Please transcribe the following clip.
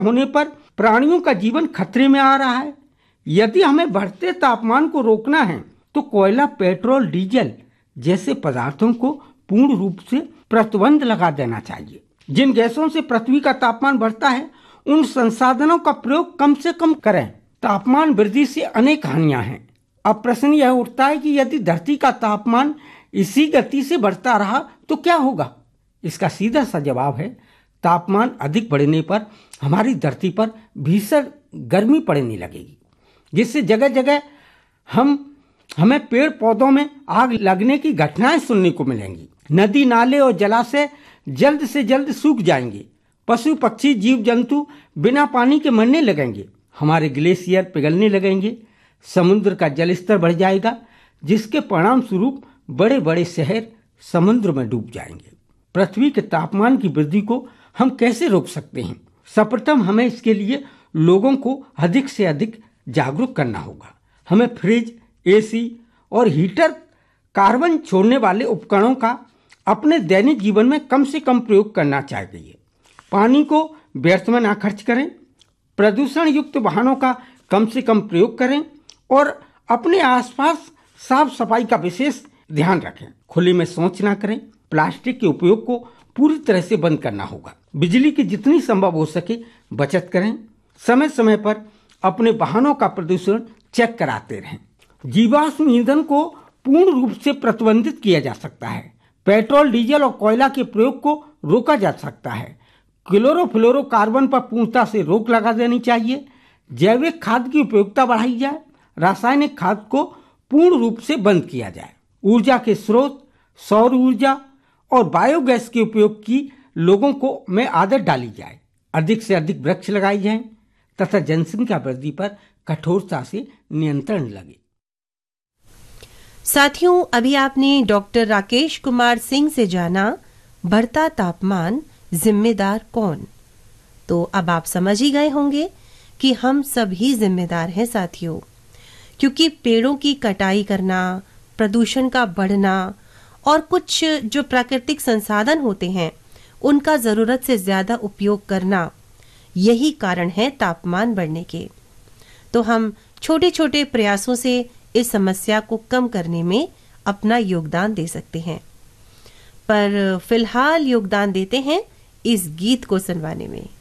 होने पर प्राणियों का जीवन खतरे में आ रहा है। यदि हमें बढ़ते तापमान को रोकना है तो कोयला, पेट्रोल, डीजल जैसे पदार्थों को पूर्ण रूप से प्रतिबंध लगा देना चाहिए। जिन गैसों से पृथ्वी का तापमान बढ़ता है उन संसाधनों का प्रयोग कम से कम करें। तापमान वृद्धि से अनेक हानियां हैं। अब प्रश्न यह उठता है कि यदि धरती का तापमान इसी गति से बढ़ता रहा तो क्या होगा? इसका सीधा सा जवाब है, तापमान अधिक बढ़ने पर हमारी धरती पर भीषण गर्मी पड़ने लगेगी, जिससे जगह जगह हमें पेड़ पौधों में आग लगने की घटनाएं सुनने को मिलेंगी। नदी, नाले और जलाशय जल्द से जल्द सूख जाएंगे। पशु, पक्षी, जीव जंतु बिना पानी के मरने लगेंगे। हमारे ग्लेशियर पिघलने लगेंगे। समुद्र का जल स्तर बढ़ जाएगा, जिसके परिणाम स्वरूप बड़े बड़े शहर समुद्र में डूब जाएंगे। पृथ्वी के तापमान की वृद्धि को हम कैसे रोक सकते हैं? सर्वप्रथम हमें इसके लिए लोगों को अधिक से अधिक जागरूक करना होगा। हमें फ्रिज, एसी और हीटर, कार्बन छोड़ने वाले उपकरणों का अपने दैनिक जीवन में कम से कम प्रयोग करना चाहिए। पानी को व्यर्थ में ना खर्च करें। प्रदूषण युक्त वाहनों का कम से कम प्रयोग करें और अपने आसपास साफ सफाई का विशेष ध्यान रखें। खुले में शौच ना करें। प्लास्टिक के उपयोग को पूरी तरह से बंद करना होगा। बिजली की जितनी संभव हो सके बचत करें। समय समय पर अपने वाहनों का प्रदूषण चेक कराते रहें। जीवाश्म ईंधन को पूर्ण रूप से प्रतिबंधित किया जा सकता है। पेट्रोल, डीजल और कोयला के प्रयोग को रोका जा सकता है। क्लोरोफ्लोरोकार्बन पर पूर्णतः से रोक लगा देनी चाहिए। जैविक खाद की उपयोगिता बढ़ाई जाए। रासायनिक खाद को पूर्ण रूप से बंद किया जाए। ऊर्जा के स्रोत, सौर ऊर्जा और बायोगैस के उपयोग की लोगों को में आदत डाली जाए। अधिक से अधिक वृक्ष लगाए जाएं तथा जनसंख्या वृद्धि पर कठोरता से नियंत्रण लगे। साथियों, अभी आपने डॉक्टर राकेश कुमार सिंह से जाना बढ़ता तापमान, जिम्मेदार कौन? तो अब आप समझ ही गए होंगे कि हम सब ही जिम्मेदार हैं साथियों, क्योंकि पेड़ों की कटाई करना, प्रदूषण का बढ़ना और कुछ जो प्राकृतिक संसाधन होते हैं उनका जरूरत से ज्यादा उपयोग करना, यही कारण है तापमान बढ़ने के। तो हम छोटे छोटे प्रयासों से इस समस्या को कम करने में अपना योगदान दे सकते हैं। पर फिलहाल योगदान देते हैं इस गीत को सुनवाने में।